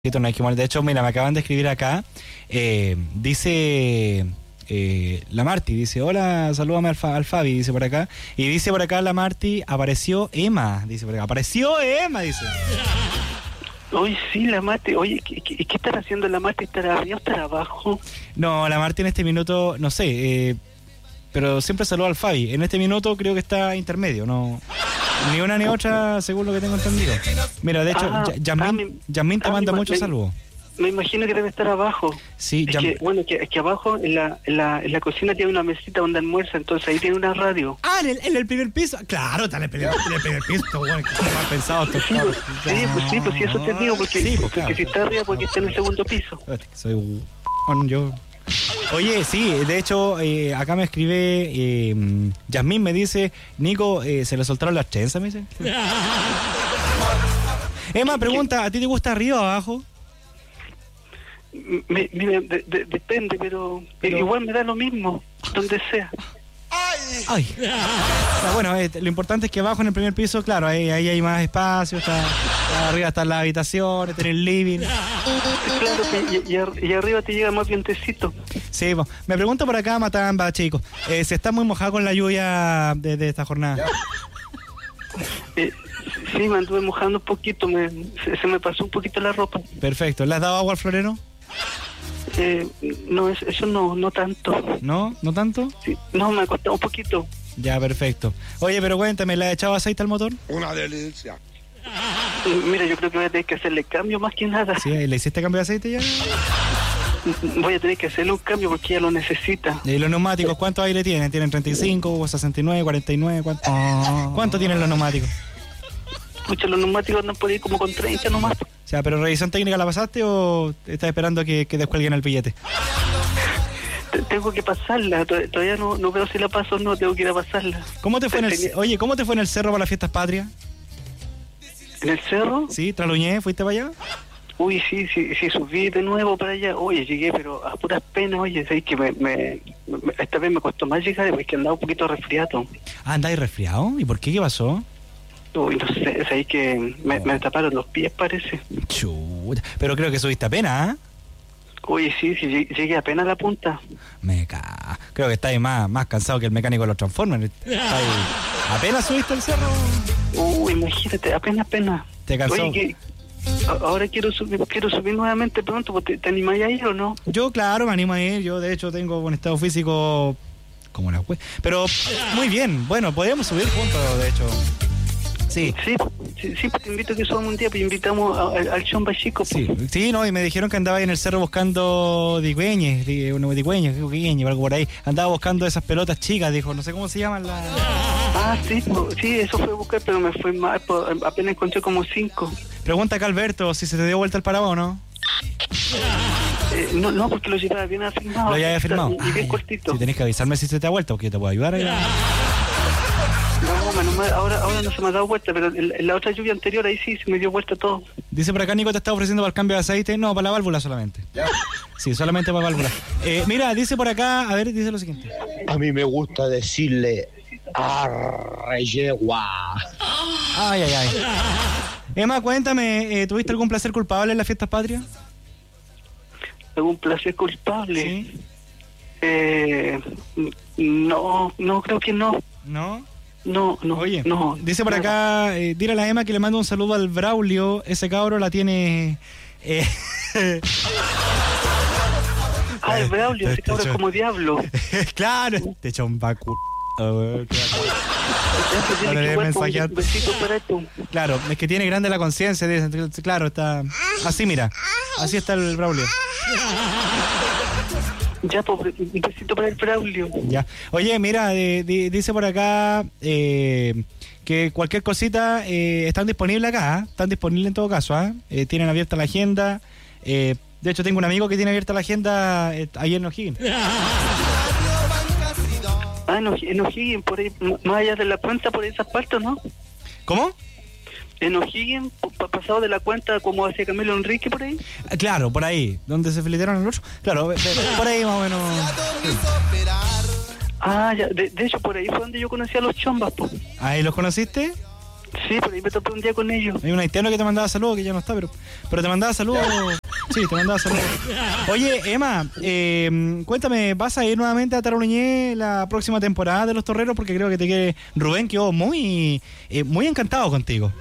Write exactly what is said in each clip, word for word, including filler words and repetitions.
De hecho, mira, me acaban de escribir acá, eh, dice eh, la Marti, dice, hola, salúdame al, Fa, al Fabi, dice por acá, y dice por acá la Marti, apareció Emma, dice por acá, apareció Emma, dice. Oye, sí, la Marti, oye, ¿qué, qué, qué estará haciendo la Marti? ¿Estará arriba o estará abajo? No, la Marti en este minuto, no sé, eh, pero siempre saluda al Fabi, en este minuto creo que está intermedio, no... Ni una ni otra, según lo que tengo entendido. Mira, de hecho, ah, Yasmín ah, te ah, manda muchos saludos. Me imagino que debe estar abajo. Sí, es que, bueno, que, es que abajo en la, en, la, en la cocina tiene una mesita donde almuerza, entonces ahí tiene una radio. Ah, en el, en el primer piso. Claro, está en el primer, en el primer piso, bueno, que mal pensado. Sí, sí, pues, sí, pues sí, pues sí, eso te digo, porque, sí, pues, claro. Porque si está arriba, porque está en el segundo piso. Soy un yo. Oye, sí, de hecho, eh, acá me escribe eh, Yasmín, me dice, Nico, eh, ¿se le soltaron las trenzas? Me dice. Emma pregunta, ¿a ti te gusta arriba o abajo? Me, mira, de, de, depende, pero, pero igual me da lo mismo, donde sea. Ay. Ah, bueno, eh, lo importante es que abajo en el primer piso, claro, ahí, ahí hay más espacio, está, está arriba están las habitaciones, tenés el living. Claro, y, y, y arriba te llega más vientecito. Sí, pues, me pregunto por acá, Matamba, chicos, eh, ¿se está muy mojado con la lluvia de, de esta jornada? Eh, sí, me anduve mojando un poquito, me, se, se me pasó un poquito la ropa. Perfecto, ¿le has dado agua al florero? Eh, no, eso no, no tanto. ¿No? ¿No tanto? Sí, no, me ha costado un poquito. Ya, perfecto. Oye, pero cuéntame, ¿le has echado aceite al motor? Una delicia. Mira, yo creo que voy a tener que hacerle cambio más que nada. ¿Sí? ¿Le hiciste cambio de aceite ya? Voy a tener que hacerle un cambio porque ella lo necesita. ¿Y los neumáticos cuántos aire tienen? ¿Tienen treinta y cinco, sesenta y nueve, cuarenta y nueve? ¿Cuánto, oh. ¿Cuánto tienen los neumáticos? Escucha, los neumáticos no pueden ir como con treinta nomás. O sea, ¿pero revisión técnica la pasaste o estás esperando que, que descuelguen el billete? Tengo que pasarla, todavía no, no veo si la paso o no, tengo que ir a pasarla. ¿Cómo te fue en el, oye, ¿cómo te fue en el cerro para las fiestas patrias? ¿En el cerro? Sí, Traluñé, ¿fuiste para allá? Uy, sí, sí, sí, subí de nuevo para allá. Oye, llegué, pero a puras penas, oye, ¿sabes que me, me, me, esta vez me costó más llegar porque andaba un poquito resfriado. Ah, ¿andáis resfriado? ¿Y por qué? ¿Qué pasó? Uy, no sé, ¿sabes que me, oh. me taparon los pies, parece? Chuta, pero creo que subiste apenas, ¿eh? Oye, sí, sí, llegué apenas a la punta. Me ca... Creo que estáis más, más cansado que el mecánico de los Transformers. ¿Estáis... ¿Apenas subiste el cerro? Uy, imagínate, apenas, apenas. ¿Te cansó? Oye, que... Ahora quiero subir, quiero subir nuevamente pronto, ¿te, te animás a ir o no? Yo, claro, me animo a ir. Yo, de hecho, tengo un estado físico como la web. Pero, muy bien. Bueno, podríamos subir juntos, de hecho. Sí. Sí, sí, sí, pues te invito a que subamos un día, pues invitamos a, a, al Chomba Chico. Pues. Sí, sí, no, y me dijeron que andaba ahí en el cerro buscando digüeñes, digüeñes, digüeñes, algo por ahí. Andaba buscando esas pelotas chicas, dijo, no sé cómo se llaman las... Ah, sí, pues, sí, eso fue a buscar, pero me fue mal, pues, apenas encontré como cinco. Pregunta acá Alberto, si se te dio vuelta el parado o no. Eh, no, no, porque lo llevaba bien afirmado. Lo ya había firmado. Y bien cortito. Si tenés que avisarme si se te ha vuelto, porque yo te puedo ayudar. Ahí. No, bueno, ahora, ahora no se me ha dado vuelta, pero en, en la otra lluvia anterior ahí sí se me dio vuelta todo. Dice por acá, Nico, ¿te está ofreciendo para el cambio de aceite? No, para la válvula solamente. ¿Ya? Sí, solamente para la válvula. Eh, mira, dice por acá, a ver, dice lo siguiente. A mí me gusta decirle arreyegua. Ay, ay, ay. Emma, cuéntame, eh, ¿tuviste algún placer culpable en las fiestas patrias? ¿Algún placer culpable? Sí. Eh, no, no, creo que no. ¿No? No, no. Oye, no, dice por acá, eh, dile a la Emma que le mando un saludo al Braulio, ese cabro la tiene... Eh, ah, el Braulio, ese cabro es como diablo. Claro, te echó un vacu... Claro, es que tiene grande la conciencia, claro, está así, mira, así está el Braulio. Ya, pobre, un besito para el Braulio. Ya. Oye, mira, eh, di, dice por acá eh, que cualquier cosita eh, están disponibles acá, ¿eh? Están disponibles en todo caso, ¿eh? Eh, tienen abierta la agenda. Eh, de hecho, tengo un amigo que tiene abierta la agenda eh, ahí en O'Higgins. Ah, en O'Higgins, por ahí, más allá de la cuenta, por esas partes, ¿no? ¿Cómo? En O'Higgins, pasado de la cuenta como hacia Camilo Enrique, por ahí. Claro, por ahí, donde se filetaron el otro. Claro, por ahí más o menos. Sí. Ah, ya, de, de hecho, por ahí fue donde yo conocí a los Chombas, po. ¿Ahí los conociste? Sí, por ahí me topé un día con ellos. Hay un haitiano que te mandaba saludos, que ya no está, pero, pero te mandaba saludos. Sí, te mandaba saludos. Oye, Emma, eh, cuéntame, ¿vas a ir nuevamente a Taroleñé la próxima temporada de Los Torreros? Porque creo que te quede. Rubén quedó muy, eh, muy encantado contigo.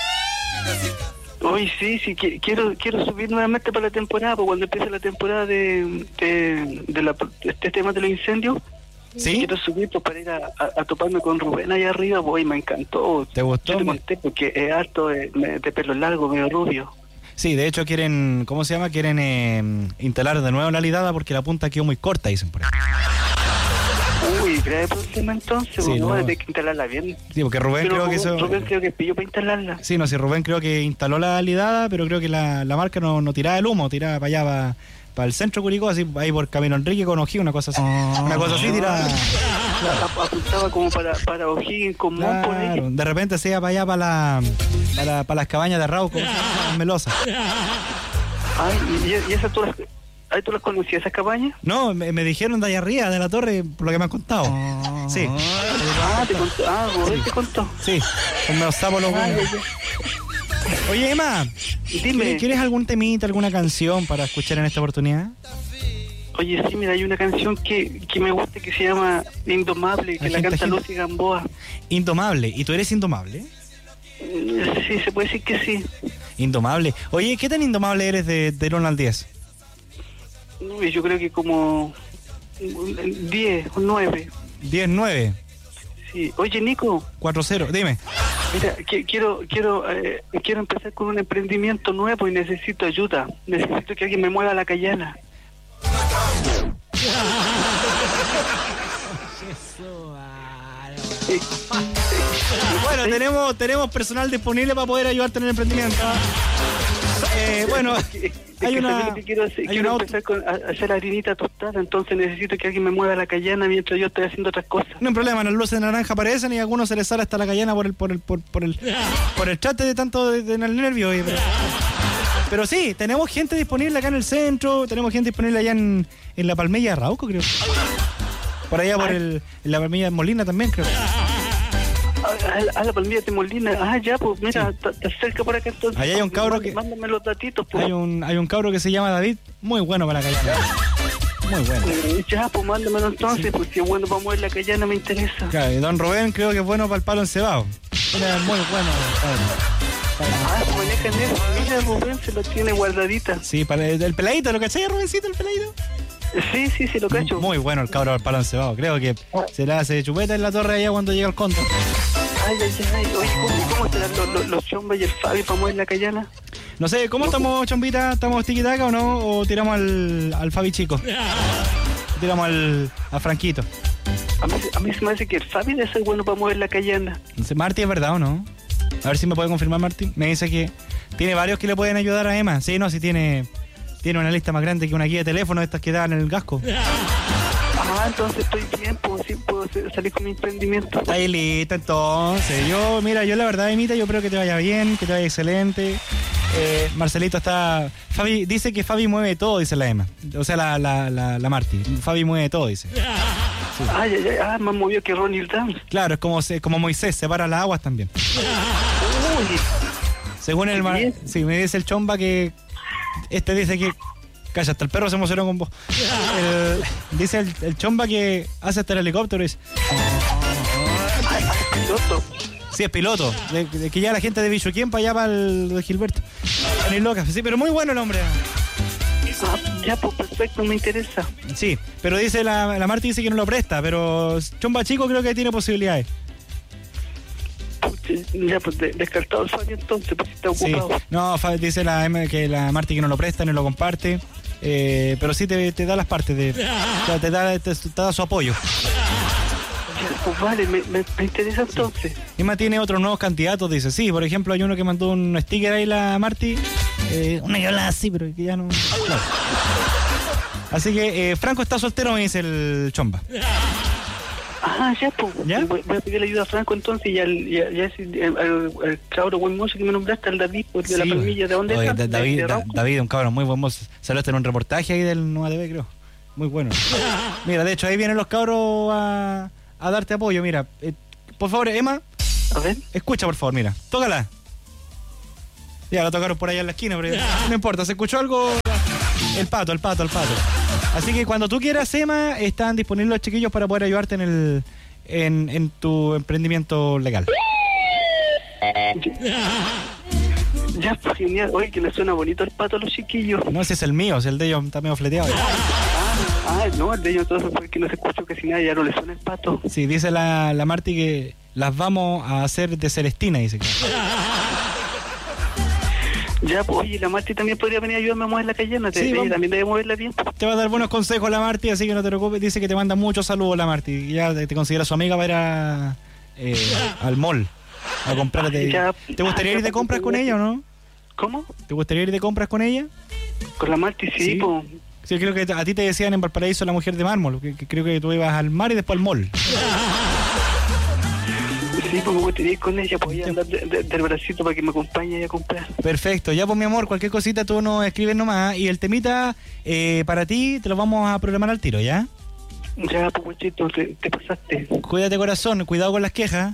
Hoy sí, sí, qui- quiero quiero subir nuevamente para la temporada, porque cuando empiece la temporada de, de, de, la, de este tema de los incendios, ¿Sí? quiero subir pues, para ir a, a, a toparme con Rubén allá arriba, pues, y me encantó. ¿Te gustó? Yo te conté porque es alto, de, de pelo largo, medio rubio. Sí, de hecho quieren, ¿cómo se llama? Quieren eh, instalar de nuevo la lidada porque la punta quedó muy corta, dicen por ahí. Uy, grave problema entonces, Sí, pues, no. no, hay que instalarla bien. Sí, porque Rubén Pero creo que Rubén, eso... Rubén creo que pilló para instalarla. Sí, no sé, Rubén creo que instaló la lidada, pero creo que la, la marca no, no tiraba el humo, tiraba para allá, para, para el centro de Curicó, así, ahí por Camino Enrique con Ojí, una cosa así. Una cosa así tiraba... Ap- Apuntaba como para, para O'Higgins con Mon por ahí. Claro, de repente se iba para allá, para, la, para, para las cabañas de Rauco, las Melosas. Ay, y, y esas tú las, ay, ¿tú las conocías, esas cabañas? No, me, me dijeron de allá arriba, de la torre, por lo que me han contado. Sí, Ah, te contó, ah, Rubén te contó. sí, con los sapos los Ay, buenos. ay, ay. Oye, Emma, Dime. ¿quieres algún temita, alguna canción para escuchar en esta oportunidad? Oye, sí, mira, hay una canción que, que me gusta que se llama Indomable, que Ay, la gente, canta gente. Lucy Gamboa. Indomable, ¿y tú eres indomable? Mm, Sí, se puede decir que sí. Indomable. Oye, ¿qué tan indomable eres de, de uno al diez? Uy, yo creo que como diez o nueve. diez, nueve, Sí. Oye, Nico, cuatro cero, dime. mira, que- quiero quiero eh, quiero empezar con un emprendimiento nuevo y necesito ayuda. Necesito que alguien me mueva la callana. Eh, Bueno, tenemos, tenemos personal disponible para poder ayudarte en el emprendimiento. Eh, bueno, Es que hay ¿sabes una... lo que quiero hacer? hay Quiero una auto- empezar con, a, a hacer harinita tostada, entonces necesito que alguien me mueva la callana mientras yo estoy haciendo otras cosas. No hay problema, las luces de naranja aparecen y a algunos se les sale hasta la callana por el por el por, por el por el chat de tanto de, de- en el nervio. oye, Pero, pero sí, tenemos gente disponible acá en el centro, tenemos gente disponible allá en, en la Palmilla de Rauco, creo. Por allá por el en la Palmilla de Molina también, creo. A, a la- a la palmilla de Molina. Ah, ya, pues mira, está está cerca por acá entonces. Allá hay un cabro que- Mándame los datitos, pues. Hay un hay un cabro que se llama David, muy bueno para la callana. Muy bueno. Eh, Ya, pues mándamelo entonces, pues si es bueno para mover la callana me interesa. Claro, y don Rubén creo que es bueno para el palo encebado. Era muy bueno. Para- Ah, se manejan eso. Mira, Rubén se lo tiene guardadita. Sí, para el, el peladito, ¿lo cachai, Rubéncito, el peladito? Sí, sí, sí, lo cacho. Muy bueno el cabro del palo encebado. Creo que se le hace chupeta en la torre allá cuando llega el conto. Ay, ay, ay. Oye, ¿cómo, cómo estarán los, los, los chombas y el Fabi para mover la callana? No sé, ¿cómo estamos, Chombita? ¿Estamos tiquitaca o no? ¿O tiramos al, al Fabi chico? Tiramos al a Franquito. A mí, a mí se me hace que el Fabi debe ser bueno para mover la callana. No sé, Marty, ¿es verdad o no? A ver si me puede confirmar, Marty. Me dice que tiene varios que le pueden ayudar a Emma. Sí, no, sí tiene, tiene una lista más grande que una guía de teléfono, estas que dan en el gasco. Ah, entonces estoy bien, pues sí puedo hacer- salir con mi emprendimiento. Está ahí lista, entonces. Yo, mira, yo la verdad, Emita, yo creo que te vaya bien, que te vaya excelente. Eh, Marcelito está... Fabi dice que Fabi mueve todo, dice la Emma. O sea, la, la, la, la Marty. Fabi mueve todo, dice. Ay, ay, ay, ah, más movido que Ronnie Dance. Claro, es como, se- como Moisés, separa las aguas también. Uy, Según el... mar- Bien. Sí, me dice el chomba que... Este dice que... Calla, hasta el perro se emocionó con vos. El- dice el, el chomba que hace hasta el helicóptero. Dice, ay, ay, piloto. sí, es piloto. De, de que ya la gente de Bichuquén para allá, para el de Gilberto. Ni loca. Sí, pero muy bueno el hombre. Ah, ya, pues perfecto, me interesa. Sí, pero dice la, la Marti dice que no lo presta, pero Chomba Chico creo que tiene posibilidades. Pucha, ya, pues de- descartado el Fabi entonces, pues si está Sí. ocupado. No, fa- dice la M que la Marti que no lo presta, no lo comparte. Eh, pero sí te, te da las partes de, o sea, te da te, te da su apoyo. Ya, pues vale, me, me, me interesa entonces. Emma tiene otros nuevos candidatos, dice. Sí, por ejemplo, hay uno que mandó un sticker ahí, la Marti. Eh, una yola así, pero que ya no. Claro. Así que eh, Franco está soltero, me dice el Chomba. Ah, ya, pues. ¿Ya? Voy, voy a pedirle ayuda a Franco entonces y al, y, a- y a ese, al, al, al cabro buen mozo que me nombraste, al David, pues, de la Sí, palmilla. ¿De dónde oye, está? Da- ¿De- David, de Da- Rauco? David, un cabrón muy buen mozo. Salió en un reportaje ahí del Nueva T V, creo. Muy bueno. Mira, de hecho, ahí vienen los cabros a, a darte apoyo. Mira, eh, por favor, Emma, A ver. Escucha, por favor, mira. Tócala. Ya, la tocaron por allá en la esquina, pero no importa. ¿Se escuchó algo? El pato, el pato, el pato. Así que cuando tú quieras, Emma, están disponibles los chiquillos para poder ayudarte en el en, en tu emprendimiento legal. Ya, pues genial. Oye, que le suena bonito el pato a los chiquillos. No, ese es el mío, es el de ellos, está medio fleteado. Ah, no, el de ellos entonces fue que no se escuchó casi nada, ya no le suena el pato. Sí, dice la, la Marti que las vamos a hacer de Celestina, dice que. Ya, pues, oye, la Marti también podría venir a ayudarme a mover la cayena. Sí, Ella vamos. también debe moverla bien. Te va a dar buenos consejos la Marti, así que no te preocupes. Dice que te manda muchos saludos la Marti. Ya te, te considera su amiga para ir a, eh, al mall a comprarte. Ya. ¿Te gustaría ir de compras con ella o no? ¿Cómo? ¿Te gustaría ir de compras con ella? Con la Marti, sí, Sí. pues. Sí, creo que a ti te decían en Valparaíso la mujer de mármol. Que, que creo que tú ibas al mar y después al mall. Sí, pues me gustaría ir con ella, pues voy a andar de- de- del bracito para que me acompañe a comprar. Perfecto, ya pues mi amor, cualquier cosita tú nos escribes nomás. Y el temita eh, para ti te lo vamos a programar al tiro, ¿ya? Ya, pues, guachito, te, te pasaste. Cuídate corazón, cuidado con las quejas.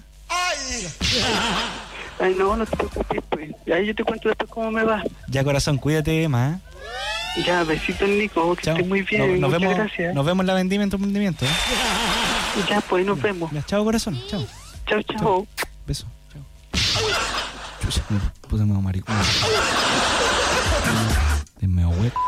Ay, no, no te preocupes, pues. Ahí yo te cuento después cómo me va. Ya corazón, cuídate más. Ya, besitos, Nico, que Chao. estés muy bien. Nos, nos Muchas vemos, gracias. nos vemos en la vendimia en tu emprendimiento. ¿eh? Ya, pues, ahí nos vemos. Ya, chao corazón, chao. Chao, chao. Beso, chao. Chucha, me puse medio maricón. Es medio hueco.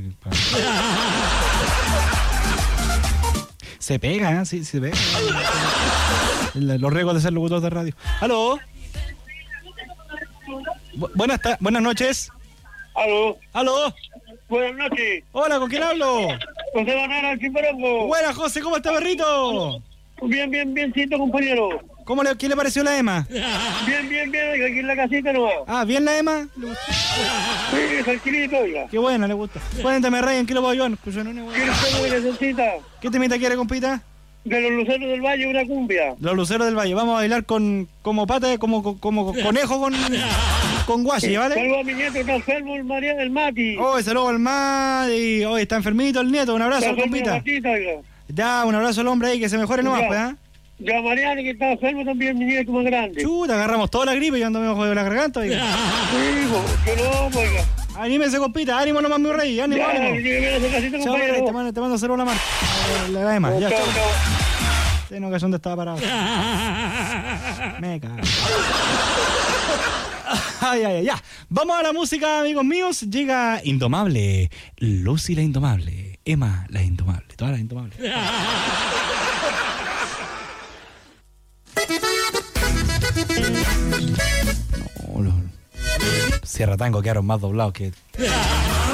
Se pega, ¿eh? Sí, se pega. El- Los riesgos de ser locutor de radio. ¡Aló! Bu- buenas, ta- buenas noches. Aló, ¡Aló! buenas noches. Hola, ¿con quién hablo? José Banana, Chimbarongo. Buenas, José, ¿cómo está, perrito? Bien, bien, biencito, compañero. ¿Cómo le, ¿Qué le pareció la Emma? Bien, bien, bien, oiga, aquí en la casita nomás. Ah, ¿bien la Emma? ¿Le gustó? Sí, tranquilito, oiga. Qué buena, le gusta. Cuéntame, Rey, ¿en qué lo puedo ayudar? Escucho, no, no, ¿Quiere usted lo que necesita? ¿Qué temita quiere, compita? De los luceros del valle, una cumbia. Los luceros del valle. Vamos a bailar con como pata, como, como, como conejo con, con guachi, ¿vale? Saludos a mi nieto, está enfermo, el María, el Mati. Oh, saludos al mar y hoy está enfermito el nieto. Un abrazo, Está enfermo la compita. gatita, oiga. Ya, un abrazo al hombre ahí, que se mejore nomás, Ya. pues, ¿ah? Ya Mariano, que está enfermo también, mi nieto más grande. Chuta, agarramos toda la gripe y yo ando medio jodido de la garganta, oiga. Sí, hijo, que no, oiga. Anímese, compita, ánimo nomás, mi rey, ánimo, Ya, ánimo. lléveme a su casita, Chao, rey, te compañero. mando, te mando saludos a la marca. La la Emma, ya, Chao, chao. chao. Tengo que dónde estaba parado. Me cago. Ay, ay, ay, ya. Vamos a la música, amigos míos. Llega Indomable. Lucy la Indomable. Emma la Indomable. Todas las Indomables. No, los Sierra Tango quedaron más doblados que...